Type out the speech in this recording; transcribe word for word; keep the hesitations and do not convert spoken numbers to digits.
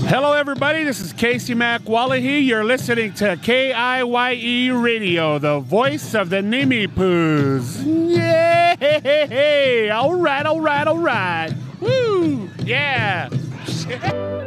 Hello, everybody. This is Casey McWallahee. You're listening to K I Y E Radio, the voice of the Nimipoos. Yay! All right, all right, all right. Woo! Yeah.